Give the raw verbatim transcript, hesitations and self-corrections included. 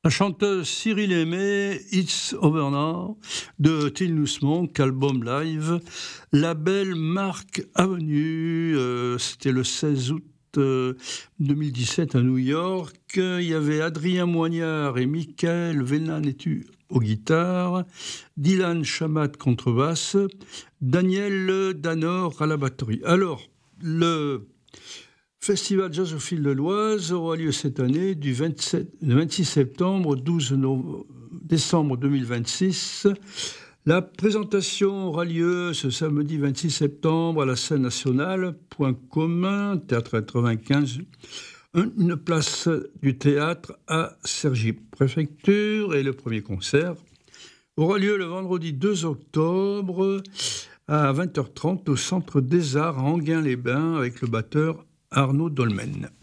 La chanteuse Cyril Aimé, It's Over Now, de Till Monk, album live. Label Marc Avenue, euh, c'était le seize août euh, deux mille dix-sept à New York. Il y avait Adrien Moignard et Michael Vénanetu aux guitares, Dylan Chamat contrebasse, Daniel Danor à la batterie. Alors, le Festival Jazzophile de l'Oise aura lieu cette année du vingt-sept, le vingt-six septembre au douze décembre deux mille vingt-six. La présentation aura lieu ce samedi vingt-six septembre à la scène nationale, point commun, théâtre quatre-vingt-quinze, une place du théâtre à Cergy-Préfecture, et le premier concert aura lieu le vendredi deux octobre à vingt heures trente au Centre des Arts à Enghien-les-Bains avec le batteur Arnaud Dolmen.